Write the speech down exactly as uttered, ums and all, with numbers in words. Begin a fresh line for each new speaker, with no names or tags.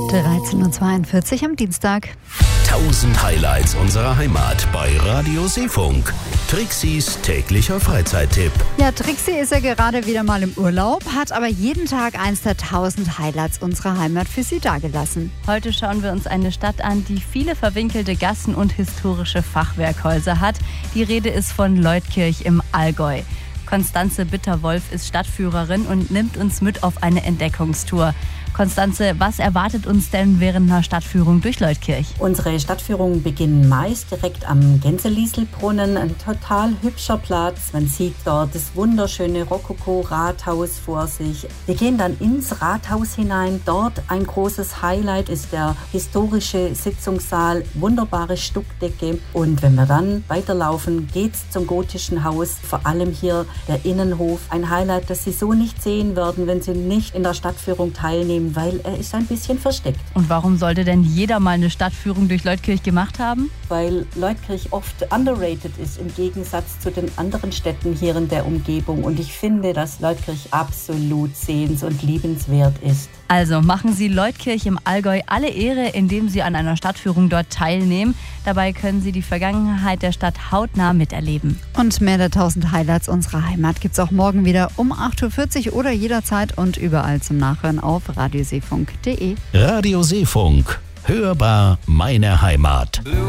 dreizehn Uhr zweiundvierzig am Dienstag.
Tausend Highlights unserer Heimat bei Radio Seefunk. Trixis täglicher Freizeittipp.
Ja, Trixi ist ja gerade wieder mal im Urlaub, hat aber jeden Tag eins der tausend Highlights unserer Heimat für Sie dagelassen.
Heute schauen wir uns eine Stadt an, die viele verwinkelte Gassen und historische Fachwerkhäuser hat. Die Rede ist von Leutkirch im Allgäu. Konstanze Bitter-Wolf ist Stadtführerin und nimmt uns mit auf eine Entdeckungstour. Konstanze, was erwartet uns denn während einer Stadtführung durch Leutkirch?
Unsere Stadtführungen beginnen meist direkt am Gänselieselbrunnen. Ein total hübscher Platz. Man sieht dort das wunderschöne Rokoko-Rathaus vor sich. Wir gehen dann ins Rathaus hinein. Dort ein großes Highlight ist der historische Sitzungssaal. Wunderbare Stuckdecke. Und wenn wir dann weiterlaufen, geht's zum gotischen Haus. Vor allem hier der Innenhof. Ein Highlight, das Sie so nicht sehen werden, wenn Sie nicht in der Stadtführung teilnehmen, weil er ist ein bisschen versteckt.
Und warum sollte denn jeder mal eine Stadtführung durch Leutkirch gemacht haben?
Weil Leutkirch oft underrated ist im Gegensatz zu den anderen Städten hier in der Umgebung. Und ich finde, dass Leutkirch absolut sehens- und liebenswert ist.
Also machen Sie Leutkirch im Allgäu alle Ehre, indem Sie an einer Stadtführung dort teilnehmen. Dabei können Sie die Vergangenheit der Stadt hautnah miterleben.
Und mehr der tausend Highlights unserer Heimat gibt's auch morgen wieder um acht Uhr vierzig oder jederzeit und überall zum Nachhören auf radioseefunk punkt de.
Radio Seefunk. Hörbar meine Heimat.